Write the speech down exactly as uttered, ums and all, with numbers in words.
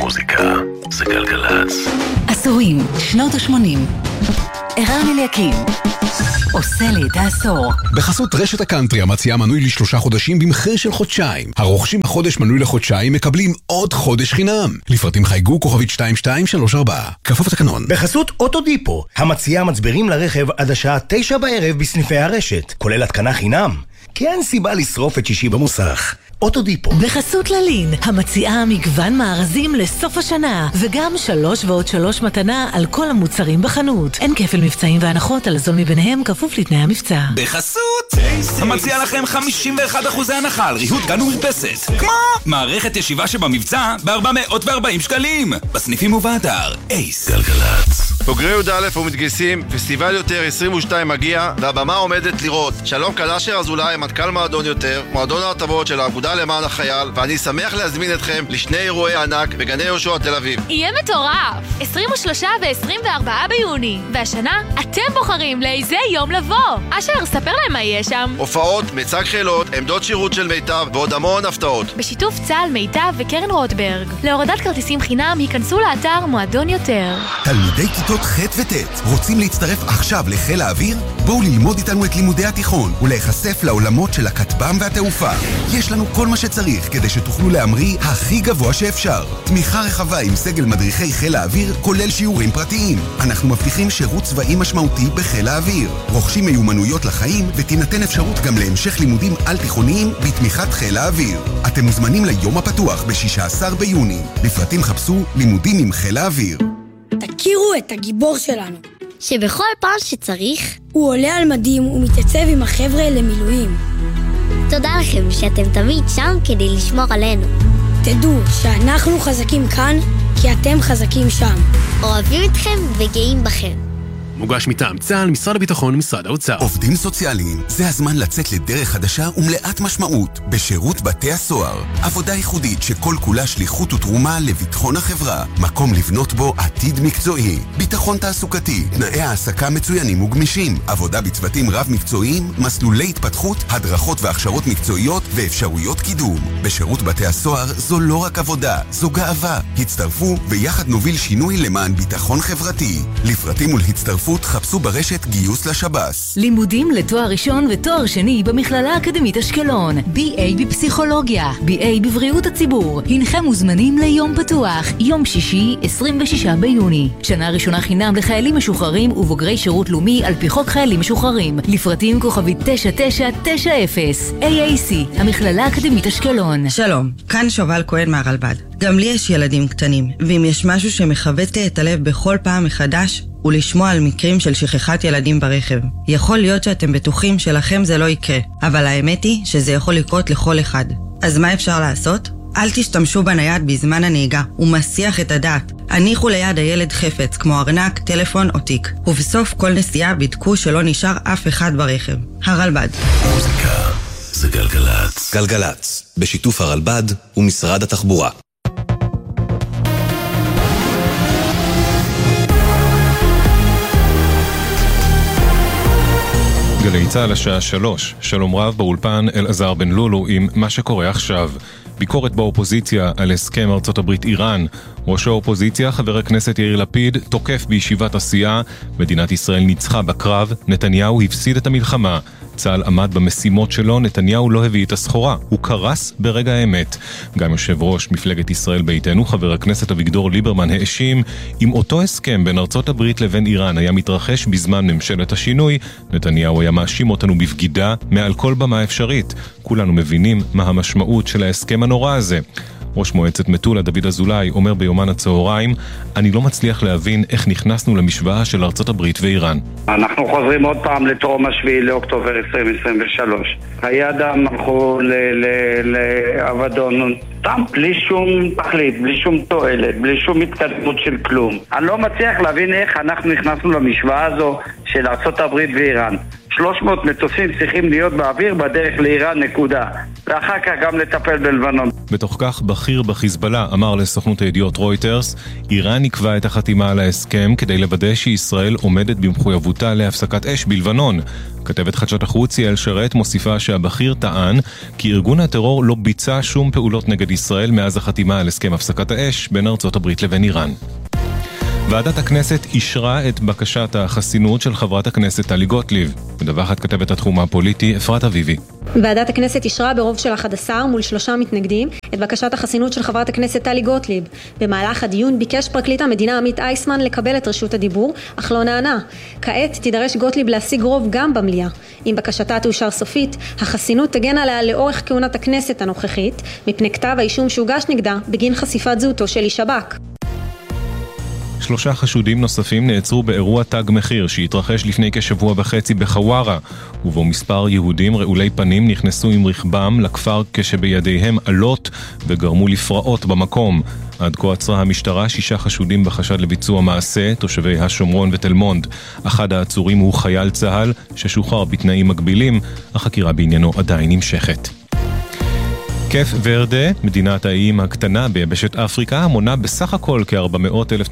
מוזיקה זה גלגלץ. עשורים, שנות ה-שמונים. ערן אליקים עושה לי את העשור. בחסות רשת הקאנטרי המציעה מנוי לשלושה חודשים במחיר של חודשיים. הרוכשים החודש מנוי לחודשיים מקבלים עוד חודש חינם. לפרטים חייגו כוכבית שתיים שתיים שלוש ארבע. כפוף לתקנון. בחסות אוטודיפו המציעה מצברים לרכב עד השעה תשע בערב בסניפי הרשת, כולל התקנה חינם. כי אין סיבה לשרוף את שישי במוסך. אוטודיפו. בחסות ללין, המציעה מגוון מארזים לסוף השנה, וגם שלוש ועוד שלוש מתנה על כל המוצרים בחנות. אין כפל מבצעים והנחות על זול מביניהם כפוף לתנאי המבצע. בחסות המציעה לכם חמישים ואחד אחוז הנחה על ריהוט גן ומרפסת, כמו מערכת ישיבה שבמבצע ב-ארבע מאות וארבעים שקלים בסניפים ובאתר אייס. גלגלץ. בוגרי י"א ומתגייסים, פסטיבל יותר עשרים ושתיים מגיע, והבמה עומדת לראות. שלום קלאשר אזולאי, מנכ"ל מועדון יותר, מועדון ההטבות של האגודה למען החייל, ואני שמח להזמין אתכם לשני אירועי ענק בגני יהושע תל אביב. יהיה מטורף! עשרים ושלושה ועשרים וארבעה ביוני, והשנה אתם בוחרים לאיזה יום לבוא. אשר, ספר להם מה יהיה שם. הופעות, מצג חילות, עמדות שירות של מיטב ועוד המון הפתעות. בשיתוף צה"ל, מיטב וקרן רוטברג. להורדת כרטיסים חינם היכנסו לאתר מועדון יותר. תלמידי כיתות ח' וט' רוצים להצטרף עכשיו לחיל האוויר? בואו ללמוד איתנו את לימודי התיכון ולהיחשף לעולמות של הכטב"ם והתעופה. יש לנו כל מה שצריך כדי שתוכלו להמריא הכי גבוה שאפשר. תמיכה רחבה עם סגל מדריכי חיל האוויר, כולל שיעורים פרטיים. אנחנו מבטיחים שירות צבאי משמעותי בחיל האוויר. רוכשים מיומנויות לחיים ותינתן אפשרות גם להמשך לימודים על תיכוניים בתמיכת חיל האוויר. אתם מוזמנים ליום הפתוח ב-שישה עשר ביוני. לפרטים חפשו לימודים עם חיל האוויר. תכירו את הגיבור שלנו, שבכל פעם שצריך הוא עולה על מדים ומתייצב עם החבר'ה למילואים. תודה לכם שאתם תמיד שם כדי לשמור עלינו. תדעו שאנחנו חזקים כאן כי אתם חזקים שם. אוהבים אתכם וגאים בכם. מוגש מטעם צה"ל, משרד הביטחון ומשרד האוצר. עובדים סוציאליים, זה הזמן לצאת לדרך חדשה ומלאת משמעות בשירות בתי הסוהר. עבודה ייחודית שכל כולה שליחות ותרומה לביטחון החברה. מקום לבנות בו עתיד מקצועי. ביטחון תעסוקתי, תנאי העסקה מצוינים וגמישים. עבודה בצוותים רב מקצועיים, מסלולי התפתחות, הדרכות והכשרות מקצועיות ואפשרויות קידום. בשירות בתי הסוהר זו לא רק עבודה, זו גאווה. הצטרפו ויחד נוביל שינוי למען ביטחון חברתי. לפרטים ולהצטרפות חפשו ברשת גיוס לשב"ס. לימודים לתואר ראשון ותואר שני במכללה האקדמית אשקלון. בי איי בפסיכולוגיה, בי איי בבריאות הציבור. הנכם מוזמנים ליום פתוח, יום שישי עשרים ושישה ביוני. שנה ראשונה חינם לחיילים משוחררים ובוגרי שירות לאומי על פי חוק חיילים משוחררים. לפרטים כוכבית תשע תשע תשע אפס. איי איי סי, המכללה האקדמית אשקלון. שלום, כאן שובל כהן מהרלב"ד. גם לי יש ילדים קטנים, ואם יש משהו שמחבט לי את הלב בכל פעם מחדש, ולשמוע על מקרים של שכחת ילדים ברכב. יכול להיות שאתם בטוחים שלכם זה לא יקרה, אבל האמת היא שזה יכול לקרות לכל אחד. אז מה אפשר לעשות? אל תשתמשו בנייד בזמן הנהיגה, הוא מסיח את הדעת. הניחו ליד הילד חפץ, כמו ארנק, טלפון או תיק. ובסוף כל נסיעה בדקו שלא נשאר אף אחד ברכב. הרלב"ד. מוזיקה זה גלגלץ. גלגלץ, בשיתוף הרלב"ד ומשרד התחבורה. גלי צה"ל השעה שלוש, שלום רב באולפן אלעזר בן לולו עם מה שקורה עכשיו. ביקורת באופוזיציה על הסכם ארצות הברית איראן. ראש האופוזיציה, חבר הכנסת יאיר לפיד, תוקף בישיבת הסיעה. מדינת ישראל ניצחה בקרב, נתניהו הפסיד את המלחמה. צה"ל עמד במשימות שלו, נתניהו לא הביא את הסחורה. הוא קרס ברגע האמת. גם יושב ראש מפלגת ישראל ביתנו, חבר הכנסת אביגדור ליברמן, האשים אם אותו הסכם בין ארצות הברית לבין איראן היה מתרחש בזמן ממשלת השינוי, נתניהו היה מאשים אותנו בבגידה מעל כל במה אפשרית. כולנו מבינים מה המשמעות של ההסכם הנורא הזה. ראש מועצת מטולה דוד אזולאי אומר ביומן הצהריים, אני לא מצליח להבין איך נכנסנו למשוואה של ארצות הברית ואיראן. אנחנו חוזרים עוד פעם לטרום השביעי לאוקטובר עשרים עשרים ושלוש. חיי אדם הלכו לאבדון, סתם, בלי שום תכלית, בלי שום תועלת, בלי שום התקדמות של כלום. אני לא מצליח להבין איך אנחנו נכנסנו למשוואה הזו של ארצות הברית ואיראן. שלוש מאות מטוסים צריכים להיות באוויר בדרך לאיראן, נקודה. ואחר כך גם לטפל בלבנון. בתוך כך, בכיר בחיזבאללה אמר לסוכנות הידיעות רויטרס, איראן יקבע את החתימה על ההסכם כדי לוודא שישראל עומדת במחויבותה להפסקת אש בלבנון. כתבת חדשות החוץ יעל שרת מוסיפה שהבכיר טען כי ארגון הטרור לא ביצע שום פעולות נגד ישראל מאז החתימה על הסכם הפסקת האש בין ארצות הברית לבין איראן. ועדת הכנסת אישרה את בקשת החסינות של חברת הכנסת טלי גוטליב. מדווחת כתבת התחום הפוליטי אפרת אביבי. ועדת הכנסת אישרה ברוב של אחד עשר מול שלושה מתנגדים את בקשת החסינות של חברת הכנסת טלי גוטליב. במהלך הדיון ביקש פרקליט המדינה עמית אייסמן לקבל את רשות הדיבור, אך לא נענה. כעת תידרש גוטליב להשיג רוב גם במליאה. אם בקשתה תאושר סופית, החסינות תגן עליה לאורך כהונת הכנסת הנוכחית, מפני כתב האישום שהוגש נגדה בגין חשיפת זהותו של איש שב"כ. שלושה חשודים נוספים נעצרו באירוע תג מחיר שהתרחש לפני כשבוע וחצי בחווארה, ובו מספר יהודים רעולי פנים נכנסו עם רכבם לכפר כשבידיהם עלות וגרמו לפרעות במקום. עד כה עצרה המשטרה שישה חשודים בחשד לביצוע מעשה, תושבי השומרון ותל מונד. אחד העצורים הוא חייל צהל ששוחרר בתנאים מגבילים, החקירה בעניינו עדיין נמשכת. קף ורדה, מדינת האיים הקטנה ביבשת אפריקה, מונה בסך הכל כ-ארבע מאות אלף